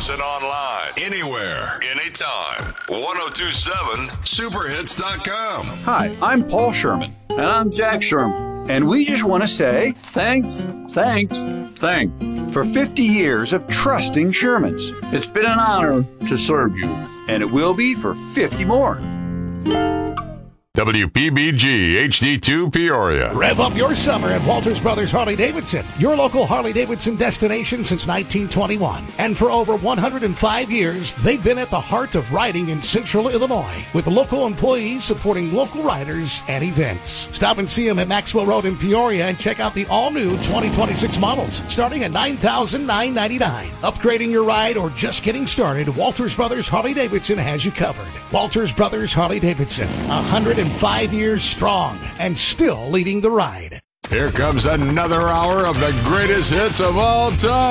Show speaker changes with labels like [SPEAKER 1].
[SPEAKER 1] Listen online, anywhere, anytime. 1027superhits.com.
[SPEAKER 2] Hi, I'm Paul Sherman.
[SPEAKER 3] And I'm Jack Sherman.
[SPEAKER 2] And we just want to say
[SPEAKER 3] Thanks
[SPEAKER 2] for 50 years of trusting Shermans.
[SPEAKER 3] It's been an honor to serve you.
[SPEAKER 2] And it will be for 50 more.
[SPEAKER 1] WPBG HD2 Peoria.
[SPEAKER 4] Rev up your summer at Walters Brothers Harley-Davidson, your local Harley-Davidson destination since 1921. And for over 105 years, they've been at the heart of riding in Central Illinois, with local employees supporting local riders and events. Stop and see them at Maxwell Road in Peoria and check out the all-new 2026 models, starting at $9,999. Upgrading your ride or just getting started, Walters Brothers Harley-Davidson has you covered. Walters Brothers Harley-Davidson, 105 years strong and still leading the ride.
[SPEAKER 1] Here comes another hour of the greatest hits of all time.